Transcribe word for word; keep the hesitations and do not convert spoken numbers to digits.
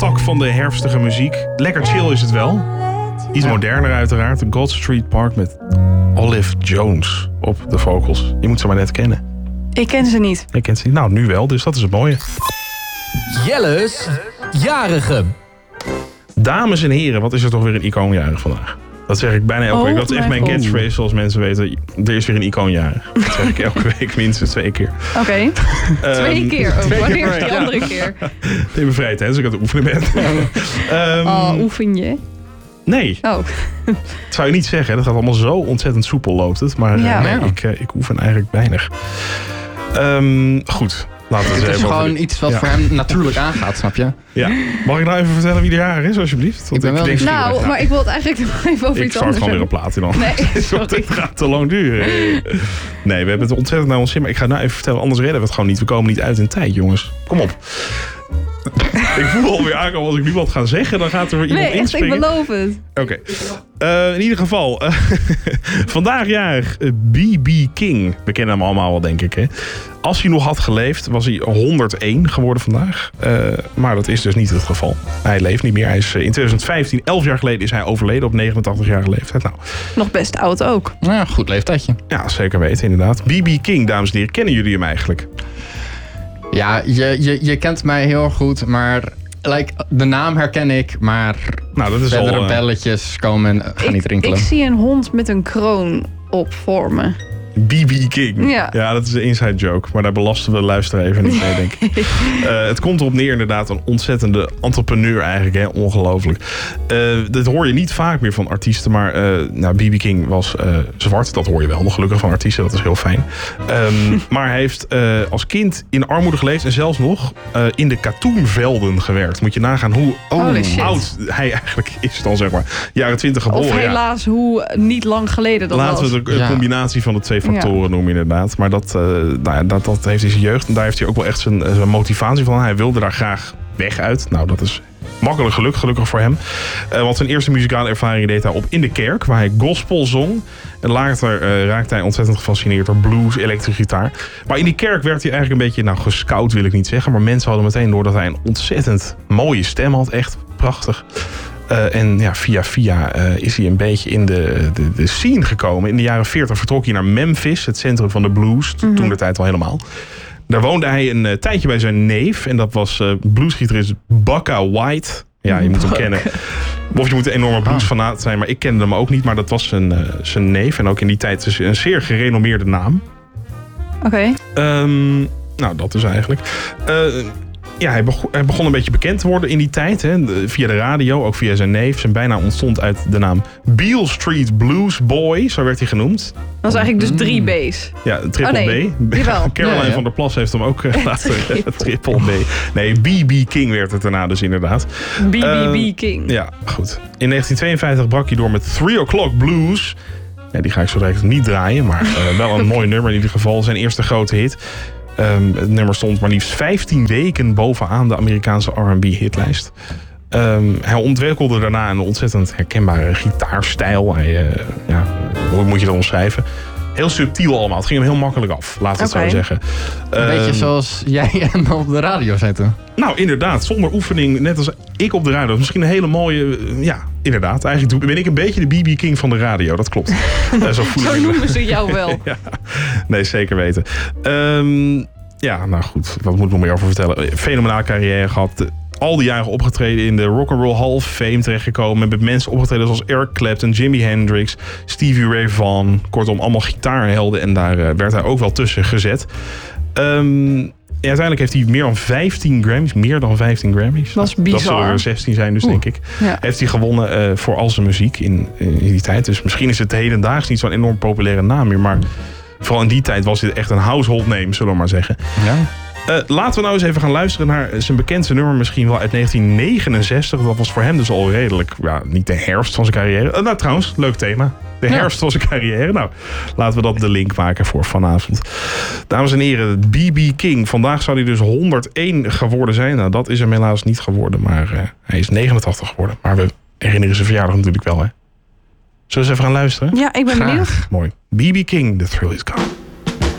tak van de herfstige muziek. Lekker chill is het wel. Iets moderner uiteraard. De God Street Park met Olive Jones op de vocals. Je moet ze maar net kennen. Ik ken ze niet. Ik ken ze niet. Nou, nu wel, dus dat is het mooie. Jelle's jarige. Dames en heren, wat is er toch weer een icoonjarig vandaag? Dat zeg ik bijna elke oh, week. Dat is echt mijn God. catchphrase, zoals mensen weten. Er is weer een icoonjarig. Dat zeg ik elke week minstens twee keer. Oké. Okay. twee keer ook. Twee Wanneer keer, is die ja. andere keer? In mijn vrije tijd, als ik aan het oefenen ben. um, Oh, oefen je? Nee. Oh. Dat zou je niet zeggen. Dat gaat allemaal zo ontzettend soepel loopt het. Maar ja. uh, nee, ik, uh, ik oefen eigenlijk weinig. Um, goed. Laten we het is even gewoon over... iets wat ja. voor hem natuurlijk aangaat, snap je? Ja. Mag ik nou even vertellen wie de jarig is, alsjeblieft? Want ik ben wel denk nou, dat... maar ik wil het eigenlijk nog even over ik iets start anders gewoon weer een plaat in dan. Nee, sorry. Het gaat te lang duren. Nee, we hebben het ontzettend naar ons zin. Maar ik ga het nou even vertellen, anders redden we het gewoon niet. We komen niet uit in tijd, jongens. Kom op. Ik voel alweer aankomen, als ik nu wat ga zeggen, dan gaat er weer iemand nee, echt, inspringen. ik beloof het. Oké. Okay. Uh, in ieder geval, uh, vandaag jarig uh, B B King. We kennen hem allemaal wel, denk ik. Hè? Als hij nog had geleefd, was hij honderdéén geworden vandaag. Uh, maar dat is dus niet het geval. Hij leeft niet meer. Hij is uh, in twintig vijftien, elf jaar geleden, is hij overleden op negenentachtigjarige leeftijd. Nou, nog best oud ook. Ja, goed leeftijdje. Ja, zeker weten, inderdaad. B B King, dames en heren. Kennen jullie hem eigenlijk? Ja, je, je, je kent mij heel goed, maar like, de naam herken ik, maar nou, dat is verdere al, uh... belletjes komen gaan ik, niet rinkelen. Ik zie een hond met een kroon op voor me. B B King. Ja. ja, dat is een inside joke. Maar daar belasten we de luisteraar even niet mee, denk ik. uh, het komt erop neer inderdaad. Een ontzettende entrepreneur eigenlijk. Hè? Ongelooflijk. Uh, dat hoor je niet vaak meer van artiesten. Maar uh, nou, B B King was uh, zwart. Dat hoor je wel nog gelukkig van artiesten. Dat is heel fijn. Um, maar hij heeft uh, als kind in armoede geleefd. En zelfs nog uh, in de katoenvelden gewerkt. Moet je nagaan hoe oh, oud hij eigenlijk is dan, zeg maar. Jaren twintig geboren. Of helaas ja. hoe niet lang geleden dat Laten was. we de ja. combinatie van de twee factoren ja. noemen inderdaad. Maar dat, uh, nou ja, dat, dat heeft hij zijn jeugd. En daar heeft hij ook wel echt zijn, zijn motivatie van. Hij wilde daar graag weg uit. Nou, dat is makkelijk geluk, gelukkig voor hem. Uh, want zijn eerste muzikale ervaring deed hij op in de kerk, waar hij gospel zong. En later uh, raakte hij ontzettend gefascineerd door blues, elektrische gitaar. Maar in die kerk werd hij eigenlijk een beetje, nou gescout wil ik niet zeggen. Maar mensen hadden meteen door dat hij een ontzettend mooie stem had. Echt prachtig. Uh, en ja, via via uh, is hij een beetje in de, de, de scene gekomen. In de jaren veertig vertrok hij naar Memphis, het centrum van de blues. Mm-hmm. Toen de tijd al helemaal. Daar woonde hij een uh, tijdje bij zijn neef. En dat was uh, bluesgitarist Bukka White. Ja, je moet hem kennen. Of je moet een enorme bluesfanaat zijn. Maar ik kende hem ook niet. Maar dat was zijn, uh, zijn neef. En ook in die tijd is een zeer gerenommeerde naam. Oké. Okay. Um, nou, dat dus eigenlijk. Uh, Ja, hij begon, hij begon een beetje bekend te worden in die tijd. Hè, via de radio, ook via zijn neef. Zijn bijnaam ontstond uit de naam Beale Street Blues Boy. Zo werd hij genoemd. Dat was eigenlijk dus drie B's. Ja, triple oh, nee. B. Caroline ja, ja. van der Plas heeft hem ook uh, laten. Triple B. Nee, B B King werd het daarna dus inderdaad. B B B uh, King. Ja, goed. In negentien tweeënvijftig brak hij door met Three O'Clock Blues. Ja, die ga ik zo direct niet draaien. Maar uh, wel een mooi nummer in ieder geval. Zijn eerste grote hit. Um, het nummer stond maar liefst vijftien weken bovenaan de Amerikaanse R en B hitlijst. Um, hij ontwikkelde daarna een ontzettend herkenbare gitaarstijl. Hij, uh, ja, hoe moet je dat omschrijven? Heel subtiel allemaal. Het ging hem heel makkelijk af, laten we okay. het zo zeggen. Een um, beetje zoals jij en op de radio zitten. Nou, inderdaad. Zonder oefening, net als ik op de radio. Misschien een hele mooie... Ja, inderdaad. Eigenlijk ben ik een beetje de B B King van de radio. Dat klopt. uh, zo zo noemen ze jou wel. Ja. Nee, zeker weten. Um, ja, nou goed. Wat moet ik nog meer over vertellen? Fenomenale carrière gehad. Al die jaren opgetreden in de Rock'n'Roll Hall of Fame terechtgekomen. Met mensen opgetreden zoals Eric Clapton, Jimi Hendrix, Stevie Ray Vaughan. Kortom, allemaal gitaarhelden. En daar uh, werd hij ook wel tussen gezet. Um, ja, uiteindelijk heeft hij meer dan vijftien Grammys. Meer dan vijftien Grammys. Dat is bizar. Dat zullen er zestien zijn dus, Oeh. denk ik. Ja. Heeft hij gewonnen uh, voor al zijn muziek in, in die tijd. Dus misschien is het hedendaags niet zo'n enorm populaire naam meer. Maar vooral in die tijd was dit echt een household name, zullen we maar zeggen. Ja. Uh, laten we nou eens even gaan luisteren naar zijn bekendste nummer, misschien wel uit negentien negenenzestig. Dat was voor hem dus al redelijk, ja, niet de herfst van zijn carrière. Uh, nou trouwens, leuk thema. De herfst ja. van zijn carrière. Nou, laten we dat de link maken voor vanavond. Dames en heren, B B King. Vandaag zou hij dus honderdéén geworden zijn. Nou, dat is hem helaas niet geworden, maar uh, hij is negenentachtig geworden. Maar we herinneren zijn verjaardag natuurlijk wel, hè. Zullen we eens even gaan luisteren? Ja, ik ben Graag. benieuwd. Mooi. B B King, The Thrill Is Gone.